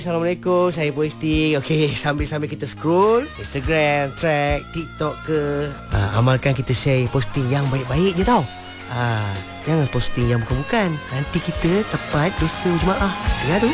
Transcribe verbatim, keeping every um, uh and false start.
Assalamualaikum, saya Boysti. Okey, sambil-sambil kita scroll Instagram, track, TikTok ke, uh, amalkan kita share posting yang baik-baik je tau. Ah, jangan posting yang bukan-bukan. Nanti kita dapat dosa berjemaah. Dengar tu?